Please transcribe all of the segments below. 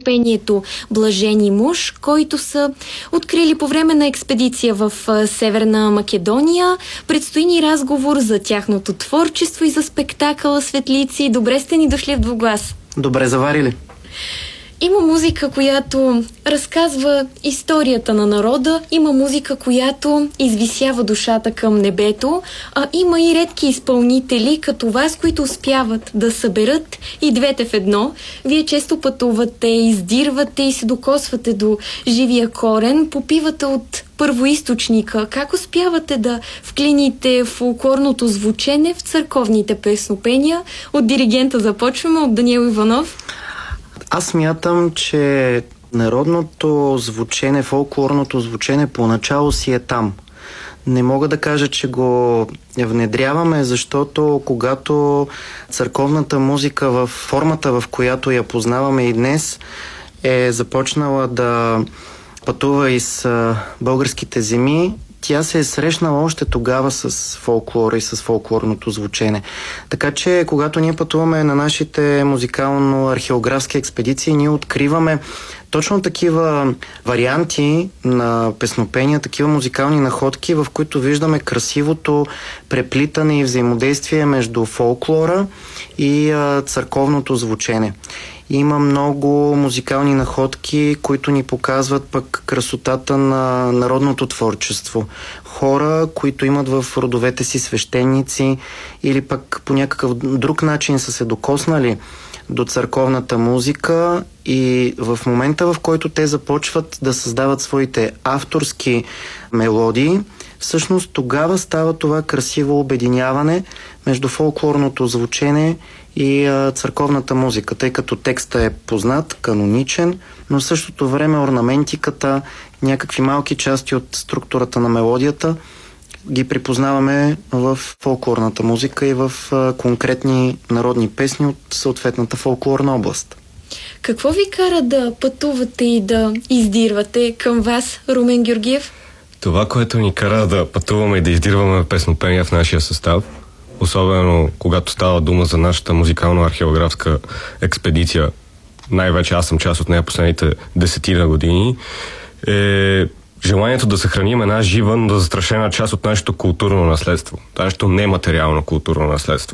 песнопението Блажени мъж, който са открили по време на експедиция в Северна Македония. Предстои ни разговор за тяхното творчество и за спектакъла Светлици. Добре сте ни дошли в Двуглас. Добре заварили. Има музика, която разказва историята на народа, има музика, която извисява душата към небето, а има и редки изпълнители, като вас, които успяват да съберат и двете в едно. Вие често пътувате, издирвате и се докосвате до живия корен, попивате от първоизточника. Как успявате да вклините фолклорното звучене в църковните песнопения? От диригента започваме, от Даниел Иванов. Аз смятам, че народното звучене, фолклорното звучене поначало си е там. Не мога да кажа, че го внедряваме, защото когато църковната музика в формата, в която я познаваме и днес, е започнала да пътува из българските земи, тя се е срещнала още тогава с фолклора и с фолклорното звучене. Така че, когато ние пътуваме на нашите музикално-археографски експедиции, ние откриваме точно такива варианти на песнопения, такива музикални находки, в които виждаме красивото преплитане и взаимодействие между фолклора и църковното звучене. Има много музикални находки, които ни показват пък красотата на народното творчество. Хора, които имат в родовете си свещеници или пък по някакъв друг начин са се докоснали до църковната музика и в момента, в който те започват да създават своите авторски мелодии, всъщност тогава става това красиво обединяване между фолклорното звучене и църковната музика, тъй като текстът е познат, каноничен, но в същото време орнаментиката, някакви малки части от структурата на мелодията ги припознаваме в фолклорната музика и в конкретни народни песни от съответната фолклорна област. Какво ви кара да пътувате и да издирвате към вас, Румен Георгиев? Това, което ни кара да пътуваме и да издирваме песнопения в нашия състав, особено когато става дума за нашата музикално-археографска експедиция, най-вече аз съм част от нея последните 10 години, е желанието да съхраним една жива, но да застрашена част от нашето културно наследство, нашето нематериално културно наследство.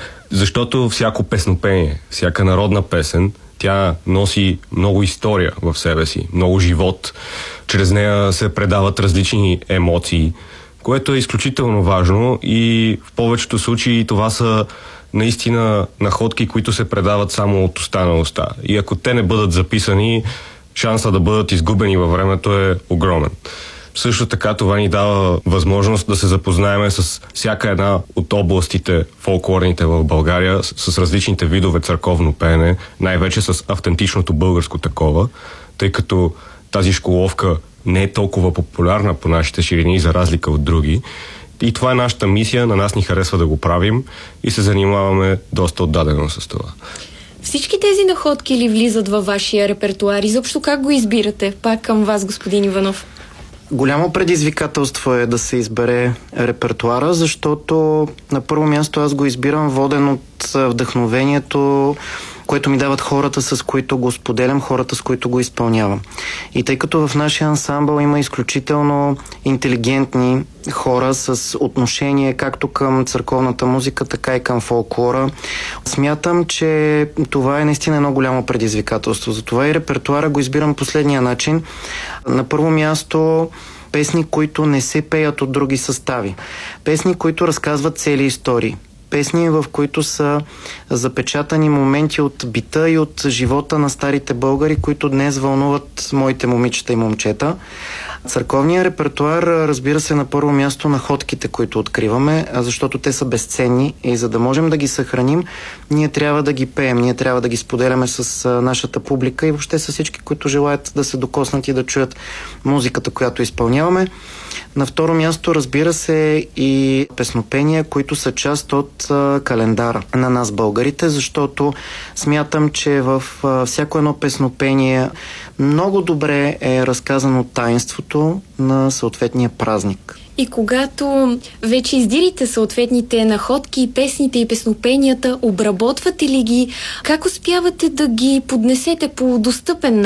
Защото всяко песнопение, всяка народна песен, тя носи много история в себе си, много живот. Чрез нея се предават различни емоции, което е изключително важно и в повечето случаи това са наистина находки, които се предават само от уста на уста. И ако те не бъдат записани, шанса да бъдат изгубени във времето е огромен. Също така това ни дава възможност да се запознаем с всяка една от областите фолклорните в България, с различните видове църковно пеене, най-вече с автентичното българско такова, тъй като тази школовка не е толкова популярна по нашите ширини, за разлика от други. И това е нашата мисия, на нас ни харесва да го правим и се занимаваме доста отдадено с това. Всички тези находки ли влизат във вашия репертуар? Изобщо как го избирате? Пак към вас, господин Иванов. Голямо предизвикателство е да се избере репертуара, защото на първо място аз го избирам воден от вдъхновението, което ми дават хората, с които го споделям, хората, с които го изпълнявам. И тъй като в нашия ансамбъл има изключително интелигентни хора с отношение както към църковната музика, така и към фолклора, смятам, че това е наистина едно голямо предизвикателство. Затова и репертуара го избирам последния начин. На първо място песни, които не се пеят от други състави. Песни, които разказват цели истории. Песни, в които са запечатани моменти от бита и от живота на старите българи, които днес вълнуват моите момичета и момчета. Църковният репертуар, разбира се, на първо място находките, които откриваме, защото те са безценни и за да можем да ги съхраним, ние трябва да ги пеем, ние трябва да ги споделяме с нашата публика и въобще с всички, които желаят да се докоснат и да чуят музиката, която изпълняваме. На второ място, разбира се, и песнопения, които са част от календара на нас българите, защото смятам, че в всяко едно песнопение много добре е разказано таинството на съответния празник. И когато вече издирите съответните находки, песните и песнопенията, обработвате ли ги? Как успявате да ги поднесете по достъпен